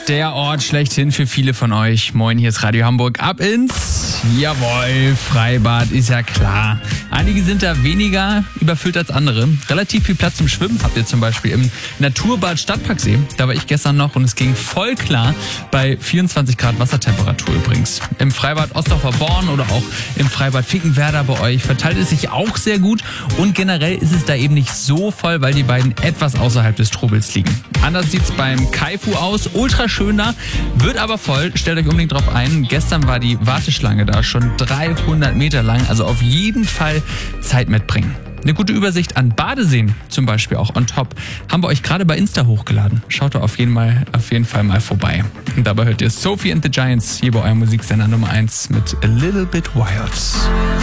der Ort schlechthin für viele von euch. Moin, hier ist Radio Hamburg. Ab ins, jawohl, Freibad, ist ja klar. Einige sind da weniger überfüllt als andere. Relativ viel Platz zum Schwimmen habt ihr zum Beispiel im Naturbad Stadtparksee. Da war ich gestern noch und es ging voll klar bei 24 Grad Wassertemperatur übrigens. Im Freibad Ostdorfer Born oder auch im Freibad Finkenwerder bei euch verteilt es sich auch sehr gut. Und generell ist es da eben nicht so voll, weil die beiden etwas außerhalb des Trubels liegen. Anders sieht's beim Kaifu aus. Ultra schön da, wird aber voll. Stellt euch unbedingt drauf ein. Gestern war die Warteschlange da schon 300 Meter lang. Also auf jeden Fall Zeit mitbringen. Eine gute Übersicht an Badeseen zum Beispiel auch on top haben wir euch gerade bei Insta hochgeladen. Schaut da auf jeden Fall mal vorbei. Und dabei hört ihr Sophie and the Giants hier bei eurem Musiksender Nummer 1 mit A Little Bit Wild.